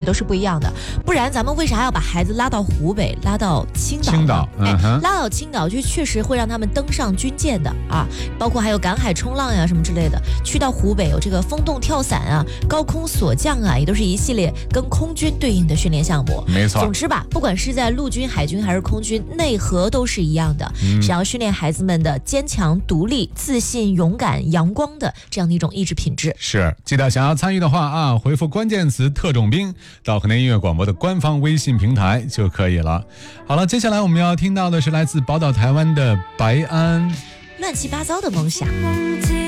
都是不一样的。不然咱们为啥要把孩子拉到湖北，拉到青岛？拉到青岛就确实会让他们登上军舰的啊，包括还有赶海冲浪呀什么之类的。去到湖北有这个风洞跳伞啊、高空锁降啊，也都是一系列跟空军对应的训练项目。 没错。 总之吧，不管是在陆军、海军还是空军，内核都是一样的，是要训练孩子们的坚强、独立、自信、勇敢、阳光的这样的一种意志品质。 是，记得想要参与的话啊，回复关键词特种兵到河南音乐广播的官方微信平台就可以了。好了，接下来我们要听到的是来自宝岛台湾的白安。 乱七八糟的梦想。